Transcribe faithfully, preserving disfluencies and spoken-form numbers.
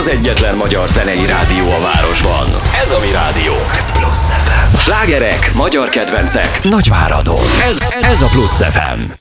az egyetlen magyar zenei rádió a városban. Ez a mi rádiónk. Plusz ef em. Slágerek, magyar kedvencek, Nagyváradon. Ez, ez a Plusz ef em.